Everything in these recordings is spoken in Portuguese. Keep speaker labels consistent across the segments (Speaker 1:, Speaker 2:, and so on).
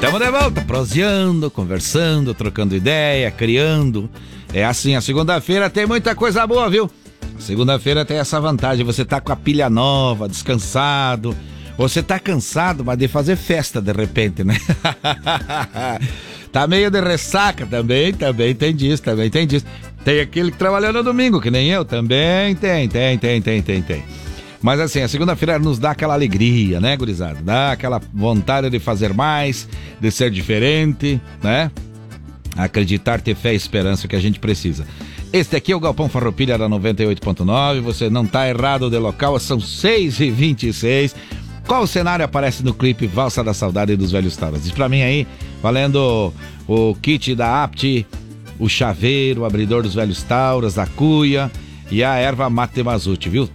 Speaker 1: Tamo de volta, proseando, conversando, trocando ideia, criando. É assim, a segunda-feira tem muita coisa boa, viu? A segunda-feira tem essa vantagem, você tá com a pilha nova, descansado. Você tá cansado, mas de fazer festa de repente, né? Tá meio de ressaca também tem disso. Tem aquele que trabalhou no domingo, que nem eu, também tem. Mas assim, a segunda-feira nos dá aquela alegria, né, gurizada? Dá aquela vontade de fazer mais, de ser diferente, né? Acreditar, ter fé e esperança que a gente precisa. Este aqui é o Galpão Farroupilha da 98.9, você não tá errado de local, são 6h26. Qual cenário aparece no clipe Valsa da Saudade dos Velhos Tauras? Diz pra mim aí, valendo o kit da Apt, o chaveiro, o abridor dos Velhos Tauras, a cuia e a erva mate Mazute, viu?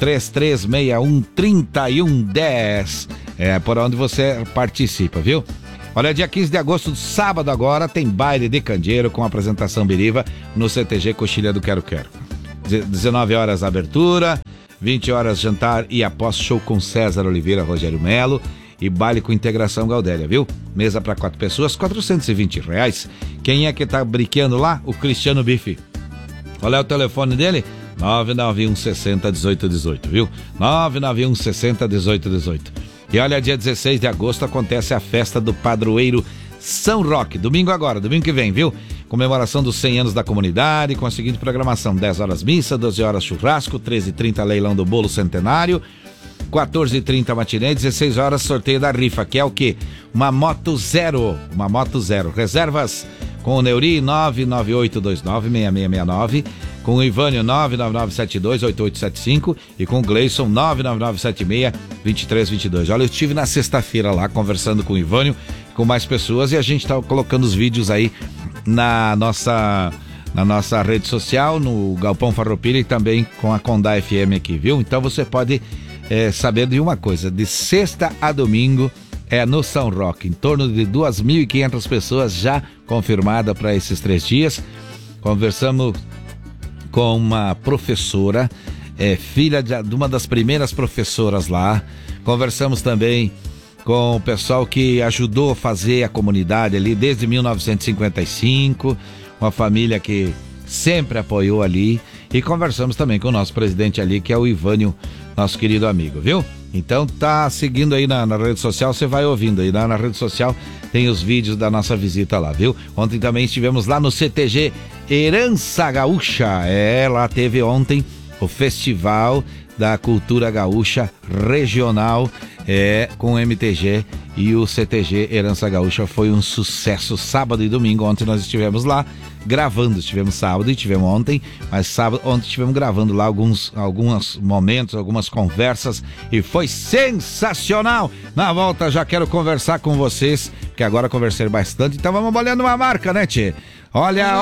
Speaker 1: 3361-3110 é por onde você participa, viu? Olha, dia 15 de agosto, sábado agora, tem baile de candeeiro com apresentação Biriva no CTG Coxilha do Quero Quero. 19 horas abertura, 20 horas jantar e após show com César Oliveira, Rogério Melo e baile com integração Gaudélia, viu? Mesa para 4 pessoas, R$420. Quem é que tá briqueando lá? O Cristiano Bife. Qual é o telefone dele? 991 60 18 18, viu? 991 60 18 18. E olha, dia 16 de agosto acontece a festa do padroeiro São Roque, domingo que vem, viu? Comemoração dos 100 anos da comunidade, com a seguinte programação: 10 horas missa, 12 horas churrasco, 13h30 leilão do bolo centenário, 14h30 matinê, 16 horas sorteio da rifa, que é o quê? Uma moto zero. Reservas com o Neuri 998296669, com o Ivânio 999728875 e com o Gleison 999762322. Olha, eu estive na sexta-feira lá conversando com o Ivânio, com mais pessoas, e a gente tá colocando os vídeos aí na nossa rede social, no Galpão Farroupilha e também com a Condá FM aqui, viu? Então você pode saber de uma coisa: de sexta a domingo é no São Roque, em torno de 2.500 pessoas já confirmada para esses 3 dias. Conversamos com uma professora, filha de uma das primeiras professoras lá. Conversamos também com o pessoal que ajudou a fazer a comunidade ali desde 1955, uma família que sempre apoiou ali, e conversamos também com o nosso presidente ali, que é o Ivânio, nosso querido amigo, viu? Então tá seguindo aí na rede social, você vai ouvindo aí, na rede social tem os vídeos da nossa visita lá, viu? Ontem também estivemos lá no CTG Herança Gaúcha, lá teve ontem o Festival da Cultura Gaúcha Regional, com o MTG e o CTG Herança Gaúcha. Foi um sucesso, sábado e domingo. Ontem nós estivemos lá gravando, estivemos sábado e estivemos ontem, mas ontem estivemos gravando lá alguns momentos, algumas conversas, e foi sensacional. Na volta já quero conversar com vocês, que agora conversei bastante, então vamos olhando uma marca, né, tchê? Olha